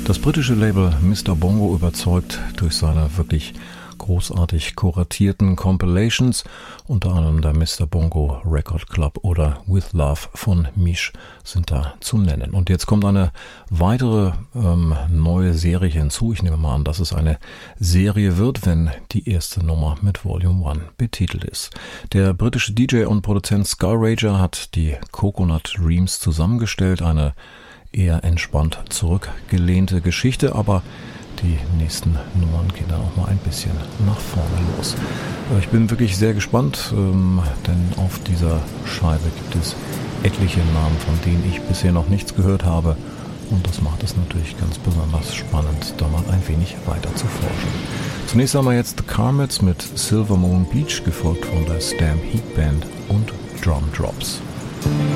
Das britische Label Mr. Bongo überzeugt durch seine wirklich großartig kuratierten Compilations, unter anderem der Mr. Bongo Record Club oder With Love von Misch sind da zu nennen. Und jetzt kommt eine weitere neue Serie hinzu. Ich nehme mal an, dass es eine Serie wird, wenn die erste Nummer mit Volume 1 betitelt ist. Der britische DJ und Produzent Sky Rager hat die Coconut Dreams zusammengestellt, eine eher entspannt zurückgelehnte Geschichte, aber die nächsten Nummern gehen dann auch mal ein bisschen nach vorne los. Ich bin wirklich sehr gespannt, denn auf dieser Scheibe gibt es etliche Namen, von denen ich bisher noch nichts gehört habe. Und das macht es natürlich ganz besonders spannend, da mal ein wenig weiter zu forschen. Zunächst haben wir jetzt The Carmets mit Silver Moon Beach, gefolgt von der Stamp Heat Band und Drum Drops.